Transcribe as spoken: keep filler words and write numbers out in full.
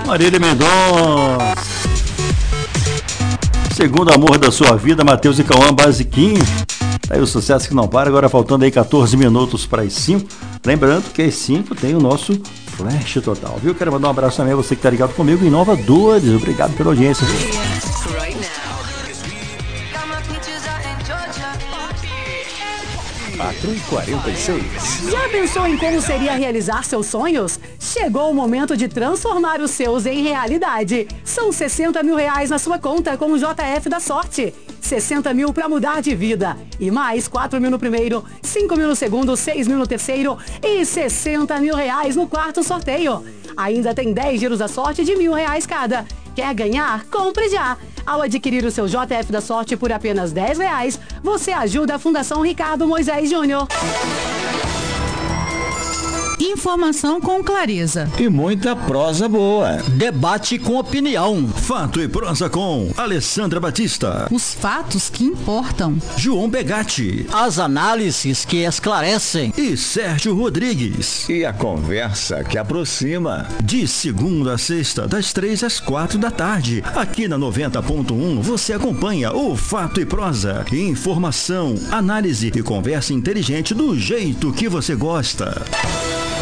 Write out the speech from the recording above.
Marília Mendonça. Segundo amor da sua vida, Matheus e Cauã, Basiquinho. Tá aí o sucesso que não para, agora faltando aí catorze minutos para as cinco. Lembrando que às cinco tem o nosso Flash Total, viu? Quero mandar um abraço também a você que tá ligado comigo em Nova Dores. Obrigado pela audiência. quatro e quarenta e seis. Já pensou em como seria realizar seus sonhos? Chegou o momento de transformar os seus em realidade. São sessenta mil reais na sua conta com o J F da Sorte. sessenta mil para mudar de vida. E mais quatro mil no primeiro, cinco mil no segundo, seis mil no terceiro e sessenta mil reais no quarto sorteio. Ainda tem dez giros da sorte de mil reais cada. Quer ganhar? Compre já! Ao adquirir o seu J F da Sorte por apenas dez reais, você ajuda a Fundação Ricardo Moisés Júnior. Informação com clareza. E muita prosa boa. Debate com opinião. Fato e prosa com Alessandra Batista. Os fatos que importam. João Begatti. As análises que esclarecem. E Sérgio Rodrigues. E a conversa que aproxima. De segunda a sexta, das três às quatro da tarde. Aqui na noventa ponto um você acompanha o Fato e Prosa. Informação, análise e conversa inteligente do jeito que você gosta.